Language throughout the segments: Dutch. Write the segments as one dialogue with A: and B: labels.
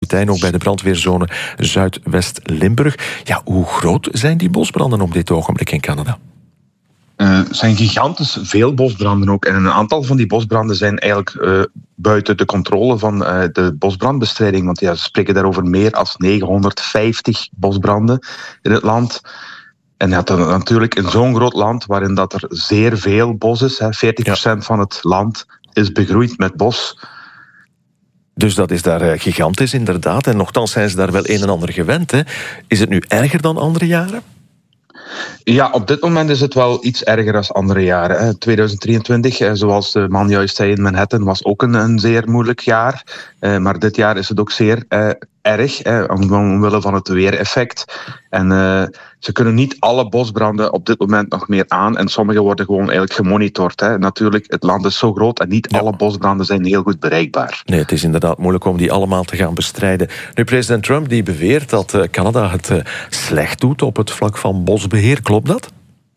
A: kapitein ook bij de brandweerzone Zuidwest-Limburg. Ja, hoe groot zijn die bosbranden op dit ogenblik in Canada?
B: Zijn gigantisch veel bosbranden ook. En een aantal van die bosbranden zijn eigenlijk buiten de controle van de bosbrandbestrijding. Want ja, ze spreken daarover meer dan 950 bosbranden in het land. En dat natuurlijk in zo'n groot land waarin dat er zeer veel bos is. 40% van het land is begroeid met bos.
A: Dus dat is daar gigantisch inderdaad. En nochtans zijn ze daar wel een en ander gewend. Hè? Is het nu erger dan andere jaren?
B: Ja, op dit moment is het wel iets erger dan andere jaren. 2023, zoals de man juist zei in Manhattan, was ook een zeer moeilijk jaar. Maar dit jaar is het ook zeer erg, omwille van het weereffect. En ze kunnen niet alle bosbranden op dit moment nog meer aan. En sommige worden gewoon eigenlijk gemonitord. Natuurlijk, het land is zo groot en niet alle bosbranden zijn heel goed bereikbaar.
A: Nee, het is inderdaad moeilijk om die allemaal te gaan bestrijden. Nu, president Trump die beweert dat Canada het slecht doet op het vlak van bosbeheer. Klopt dat?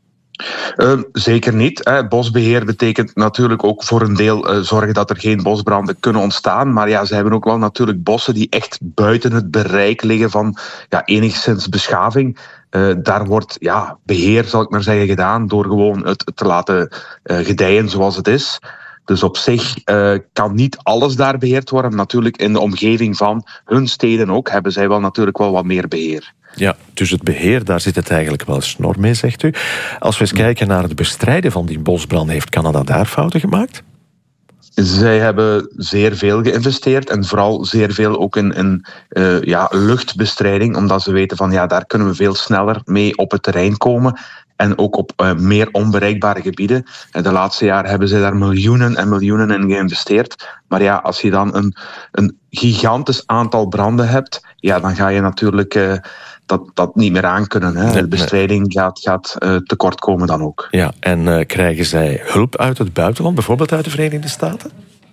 B: Zeker niet. Bosbeheer betekent natuurlijk ook voor een deel zorgen dat er geen bosbranden kunnen ontstaan. Maar ja, ze hebben ook wel natuurlijk bossen die echt buiten het bereik liggen van enigszins beschaving. Daar wordt beheer, zal ik maar zeggen, gedaan door gewoon het te laten gedijen zoals het is. Dus op zich kan niet alles daar beheerd worden. Natuurlijk in de omgeving van hun steden ook hebben zij wel natuurlijk wel wat meer beheer.
A: Ja, dus het beheer, daar zit het eigenlijk wel snor mee, zegt u. Als we eens kijken naar het bestrijden van die bosbranden, heeft Canada daar fouten gemaakt?
B: Zij hebben zeer veel geïnvesteerd en vooral zeer veel ook in luchtbestrijding, omdat ze weten van daar kunnen we veel sneller mee op het terrein komen. En ook op meer onbereikbare gebieden. De laatste jaren hebben ze daar miljoenen en miljoenen in geïnvesteerd. Maar als je dan een gigantisch aantal branden hebt, dan ga je natuurlijk dat niet meer aankunnen. Hè. De bestrijding gaat tekort komen dan ook.
A: Ja, en krijgen zij hulp uit het buitenland, bijvoorbeeld uit de Verenigde Staten?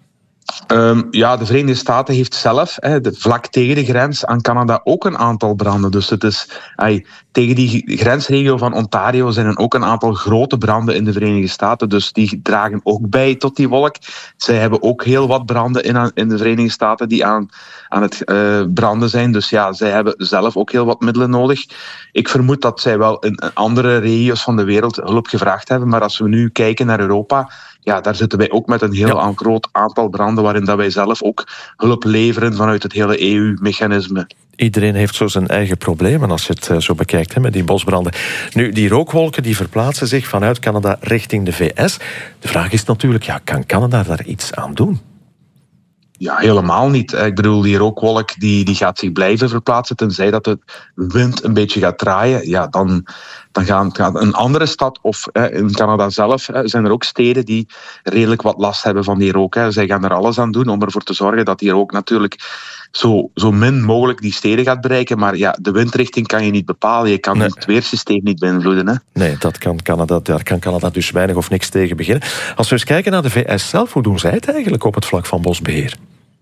B: De Verenigde Staten heeft zelf vlak tegen de grens aan Canada ook een aantal branden. Dus het is tegen die grensregio van Ontario zijn er ook een aantal grote branden in de Verenigde Staten. Dus die dragen ook bij tot die wolk. Zij hebben ook heel wat branden in de Verenigde Staten die aan het branden zijn. Dus zij hebben zelf ook heel wat middelen nodig. Ik vermoed dat zij wel in andere regio's van de wereld hulp gevraagd hebben. Maar als we nu kijken naar Europa, daar zitten wij ook met een heel groot aantal branden waarin dat wij zelf ook hulp leveren vanuit het hele EU-mechanisme.
A: Iedereen heeft zo zijn eigen problemen als je het zo bekijkt met die bosbranden. Nu, die rookwolken die verplaatsen zich vanuit Canada richting de VS. De vraag is natuurlijk, kan Canada daar iets aan doen?
B: Ja, helemaal niet. Ik bedoel, die rookwolk die gaat zich blijven verplaatsen, tenzij dat de wind een beetje gaat draaien. Ja, dan gaat een andere stad, of in Canada zelf, zijn er ook steden die redelijk wat last hebben van die rook. Zij gaan er alles aan doen om ervoor te zorgen dat die rook natuurlijk zo min mogelijk die steden gaat bereiken. Maar de windrichting kan je niet bepalen. Je kan het weersysteem niet beïnvloeden. Hè? Nee,
A: daar kan Canada dus weinig of niks tegen beginnen. Als we eens kijken naar de VS zelf, hoe doen zij het eigenlijk op het vlak van bosbeheer?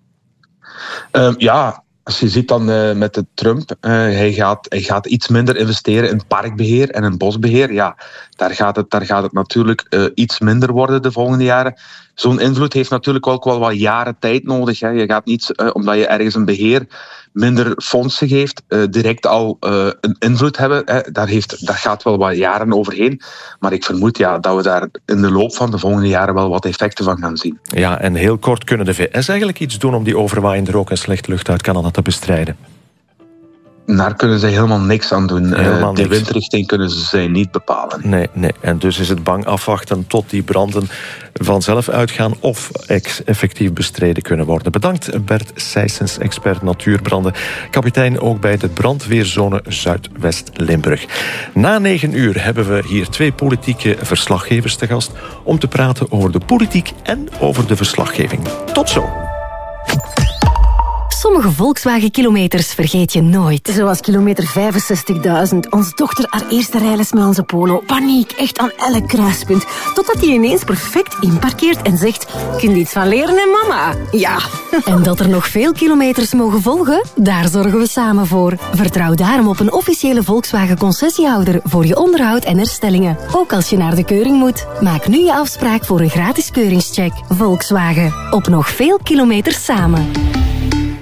B: Als je ziet dan met de Trump, hij gaat iets minder investeren in parkbeheer en in bosbeheer. Daar gaat het natuurlijk iets minder worden de volgende jaren. Zo'n invloed heeft natuurlijk ook wel wat jaren tijd nodig. Hè. Je gaat niet, omdat je ergens een beheer minder fondsen geeft, direct al een invloed hebben. Hè. Daar gaat wel wat jaren overheen. Maar ik vermoed dat we daar in de loop van de volgende jaren wel wat effecten van gaan zien.
A: Ja, en heel kort, kunnen de VS eigenlijk iets doen om die overwaaiende rook en slechte lucht uit Canada te bestrijden?
B: Daar kunnen ze helemaal niks aan doen. De windrichting kunnen ze niet bepalen.
A: Nee. En dus is het bang afwachten tot die branden vanzelf uitgaan of effectief bestreden kunnen worden. Bedankt Bert Sijsens, expert natuurbranden. Kapitein ook bij de brandweerzone Zuidwest-Limburg. Na 9 uur hebben we hier 2 politieke verslaggevers te gast om te praten over de politiek en over de verslaggeving. Tot zo!
C: Sommige Volkswagen-kilometers vergeet je nooit. Zoals kilometer 65.000. Onze dochter haar eerste rijles met onze Polo. Paniek, echt aan elk kruispunt. Totdat hij ineens perfect inparkeert en zegt: kun je iets van leren, hè, mama? Ja. En dat er nog veel kilometers mogen volgen? Daar zorgen we samen voor. Vertrouw daarom op een officiële Volkswagen-concessiehouder voor je onderhoud en herstellingen. Ook als je naar de keuring moet. Maak nu je afspraak voor een gratis keuringscheck. Volkswagen. Op nog veel kilometers samen.